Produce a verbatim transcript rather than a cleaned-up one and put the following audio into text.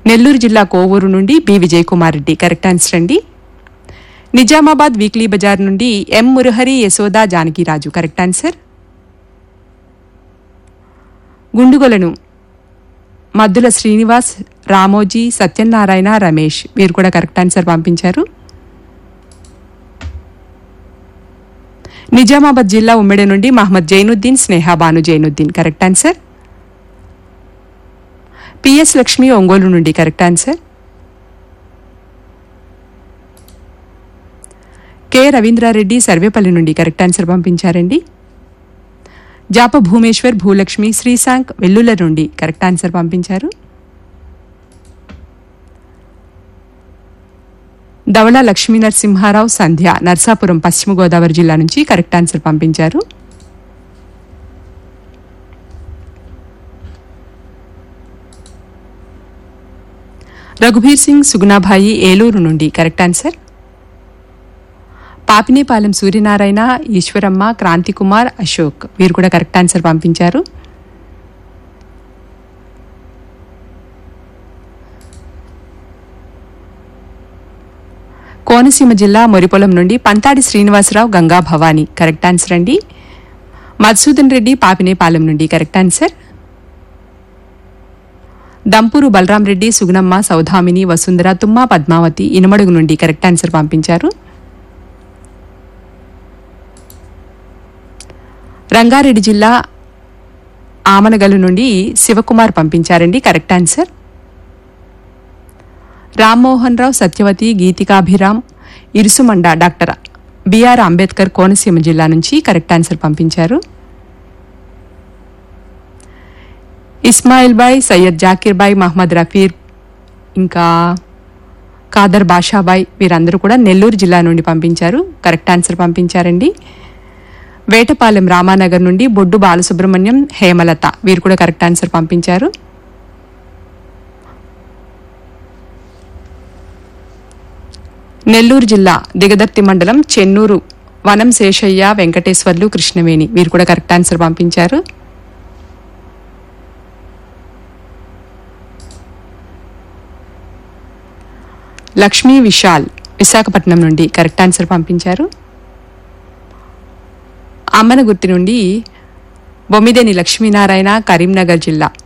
నెల్లూరు జిల్లా కోవూరు నుండి B Vijay Kumar Reddy correct answer అండి. నిజామాబాద్ వీక్లీ బజార్ నుండి ఎం మురహరి యశోద జానకిరాజు కరెక్ట్ ఆన్సర్. గుండుగొలను మద్దుల శ్రీనివాస్, రామోజీ, సత్యనారాయణ, రమేష్ వీరు కూడా కరెక్ట్ ఆన్సర్ పంపించారు. నిజామాబాద్ జిల్లా ఉమ్మెడి నుండి మహమ్మద్ జైనుద్దీన్, స్నేహ Banu Zainuddin correct answer. PS Lakshmi Ongole నుండి correct answer. K Ravindra Reddy Sarvepalli నుండి కరెక్ట్ ఆన్సర్ పంపించారండి. జాప భూమేశ్వర్, భూలక్ష్మి, శ్రీశాంక్ వెల్లుల నుండి కరెక్ట్ ఆన్సర్ పంపించారు. ధవళ లక్ష్మీ నరసింహారావు, సంధ్య నర్సాపురం పశ్చిమ గోదావరి జిల్లా నుంచి కరెక్ట్ ఆన్సర్ పంపించారు. రఘుబీర్ సింగ్, సుగుణాభాయి ఏలూరు నుండి కరెక్ట్ ఆన్సర్. పాపినేపాలెం సూర్యనారాయణ, ఈశ్వరమ్మ, క్రాంతికుమార్, అశోక్ వీరు కూడా కరెక్ట్ ఆన్సర్ పంపించారు. కోనసీమ జిల్లా మొరిపొలం నుండి పంతాడి శ్రీనివాసరావు, గంగా భవానీ కరెక్ట్ ఆన్సర్ అండి. మధుసూదన్ రెడ్డి పాపినేపాలెం నుండి కరెక్ట్ ఆన్సర్. దంపూరు బలరాం రెడ్డి, సుగుణమ్మ, సౌధామిని, వసుంధర, తుమ్మ పద్మావతి ఇనుమడుగు నుండి కరెక్ట్ ఆన్సర్ పంపించారు. రంగారెడ్డి జిల్లా ఆమనగలు నుండి శివకుమార్ పంపించారండి correct answer. Rammohan Rao, Satyavathi, గీతికాభిరామ్, Irusumanda doctor BR Ambedkar Konaseema జిల్లా నుంచి కరెక్ట్ ఆన్సర్ పంపించారు. ఇస్మాయిల్ బాయ్, సయ్యద్ జాకీర్ బాయ్, మహమ్మద్ రఫీర్ ఇంకా కాదర్ బాషాబాయ్ వీరందరూ కూడా నెల్లూరు జిల్లా నుండి పంపించారు కరెక్ట్ ఆన్సర్ పంపించారండి. వేటపాలెం రామానగర్ నుండి బొడ్డు బాలసుబ్రహ్మణ్యం, హేమలత వీరు కూడా కరెక్ట్ ఆన్సర్ పంపించారు. నెల్లూరు జిల్లా దిగదర్తి మండలం చెన్నూరు వనం శేషయ్య, వెంకటేశ్వర్లు, కృష్ణవేణి వీరు కూడా కరెక్ట్ ఆన్సర్ పంపించారు. లక్ష్మీ విశాల్ విశాఖపట్నం నుండి కరెక్ట్ ఆన్సర్ పంపించారు. అమ్మనగుర్తి నుండి బొమ్మిదేని లక్ష్మీనారాయణ, కరీంనగర్ జిల్లా